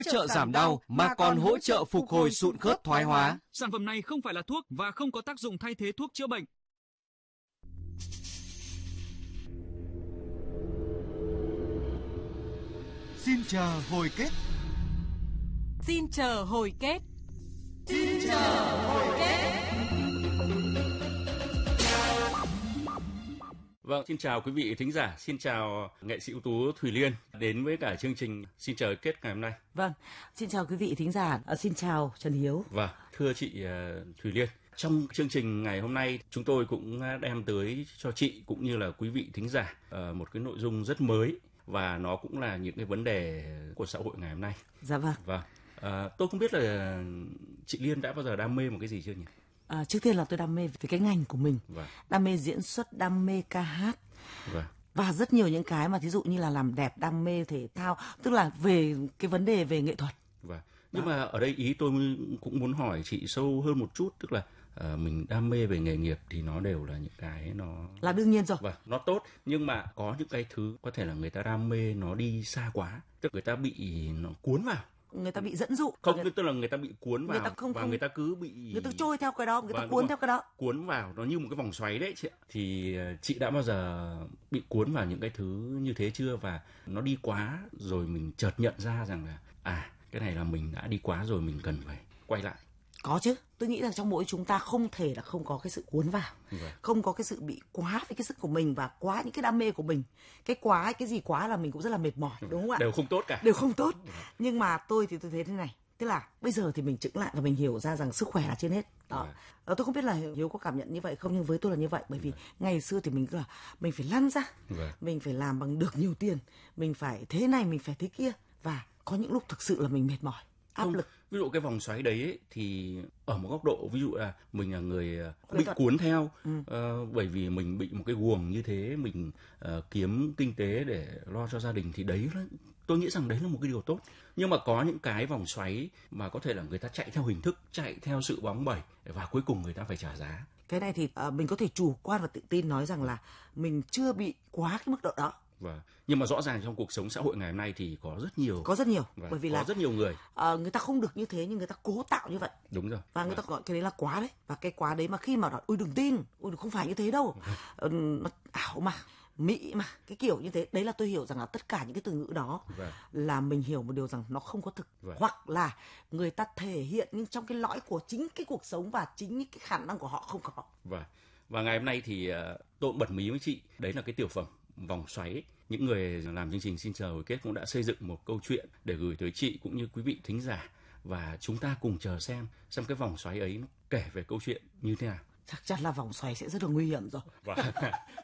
trợ giảm đau mà còn hỗ trợ phục hồi sụn khớp thoái hóa. Sản phẩm này không phải là thuốc và không có tác dụng thay thế thuốc chữa bệnh. Xin chờ hồi kết. Xin chờ hồi kết. Xin chờ hồi kết. Vâng, xin chào quý vị thính giả, xin chào nghệ sĩ ưu tú Thùy Liên đến với cả chương trình Xin chờ hồi kết ngày hôm nay. Vâng, xin chào quý vị thính giả, xin chào Trần Hiếu. Vâng, thưa chị Thùy Liên, trong chương trình ngày hôm nay chúng tôi cũng đem tới cho chị cũng như là quý vị thính giả một cái nội dung rất mới và nó cũng là những cái vấn đề của xã hội ngày hôm nay. Dạ vâng. Vâng, tôi không biết là chị Liên đã bao giờ đam mê một cái gì chưa nhỉ? Trước tiên là tôi đam mê về cái ngành của mình, Vâng. Đam mê diễn xuất, đam mê ca hát. Vâng. Và rất nhiều những cái mà thí dụ như là làm đẹp, đam mê thể thao, tức là về cái vấn đề về nghệ thuật. Vâng. Nhưng mà ở đây ý tôi cũng muốn hỏi chị sâu hơn một chút, tức là mình đam mê về nghề nghiệp thì nó đều là những cái nó là đương nhiên rồi. Vâng, nó tốt, nhưng mà có những cái thứ có thể là người ta đam mê nó đi xa quá, tức người ta bị nó cuốn vào. Người ta bị dẫn dụ. Không, tức là người ta bị cuốn vào và người ta cứ bị người ta trôi theo cái đó, người ta cuốn theo cái đó. Cuốn vào, nó như một cái vòng xoáy đấy chị ạ. Thì chị đã bao giờ bị cuốn vào những cái thứ như thế chưa? Và nó đi quá rồi mình chợt nhận ra rằng là cái này là mình đã đi quá rồi, mình cần phải quay lại. Có chứ, tôi nghĩ rằng trong mỗi chúng ta không thể là không có cái sự cuốn vào, không có cái sự bị quá với cái sức của mình và quá những cái đam mê của mình. Cái gì quá là mình cũng rất là mệt mỏi, đúng không ạ? Đều không tốt cả. Đều không tốt. Nhưng mà tôi thì tôi thấy thế này, tức là bây giờ thì mình chững lại và mình hiểu ra rằng sức khỏe là trên hết. Đó. Tôi không biết là Hiếu có cảm nhận như vậy không, nhưng với tôi là như vậy, bởi vì ngày xưa thì mình cứ là mình phải lăn ra, mình phải làm bằng được nhiều tiền, mình phải thế này, mình phải thế kia, và có những lúc thực sự là mình mệt mỏi, áp lực. Ví dụ cái vòng xoáy đấy ấy, thì ở một góc độ ví dụ là mình là người bị cuốn theo bởi vì mình bị một cái guồng như thế, mình kiếm kinh tế để lo cho gia đình, thì đấy là, tôi nghĩ rằng đấy là một cái điều tốt. Nhưng mà có những cái vòng xoáy mà có thể là người ta chạy theo hình thức, chạy theo sự bóng bẩy và cuối cùng người ta phải trả giá. Cái này thì mình có thể chủ quan và tự tin nói rằng là mình chưa bị quá cái mức độ đó. Nhưng mà rõ ràng trong cuộc sống xã hội ngày hôm nay thì có rất nhiều, bởi vì có rất nhiều người người ta không được như thế nhưng người ta cố tạo như vậy. Đúng rồi. Và người ta gọi cái đấy là quá đấy. Và cái quá đấy mà khi mà nói ôi đừng tin, ôi không phải như thế đâu, nó ảo mà, mỹ mà, cái kiểu như thế, đấy là tôi hiểu rằng là tất cả những cái từ ngữ đó là mình hiểu một điều rằng nó không có thực, hoặc là người ta thể hiện nhưng trong cái lõi của chính cái cuộc sống và chính những cái khả năng của họ không có. Và ngày hôm nay thì tôi bật mí với chị, đấy là cái tiểu phẩm vòng xoáy. Những người làm chương trình Xin chờ hồi kết cũng đã xây dựng một câu chuyện để gửi tới chị cũng như quý vị thính giả, và chúng ta cùng chờ xem cái vòng xoáy ấy nó kể về câu chuyện như thế nào. Chắc chắn là vòng xoáy sẽ rất là nguy hiểm rồi.